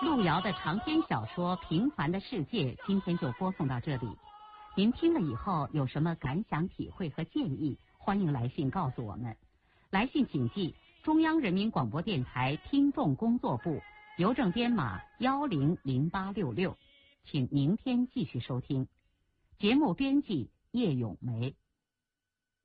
路遥的长篇小说《平凡的世界》今天就播送到这里。您听了以后有什么感想、体会和建议，欢迎来信告诉我们。来信请寄中央人民广播电台听众工作部，邮政编码100866。请明天继续收听。节目编辑叶咏梅。